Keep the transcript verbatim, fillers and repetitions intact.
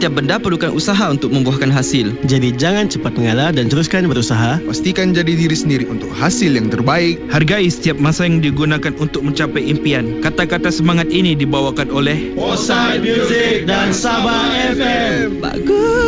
Setiap benda perlukan usaha untuk membuahkan hasil. Jadi jangan cepat mengalah dan teruskan berusaha. Pastikan jadi diri sendiri untuk hasil yang terbaik. Hargai setiap masa yang digunakan untuk mencapai impian. Kata-kata semangat ini dibawakan oleh Offside Music dan Sabah F M. Bagus.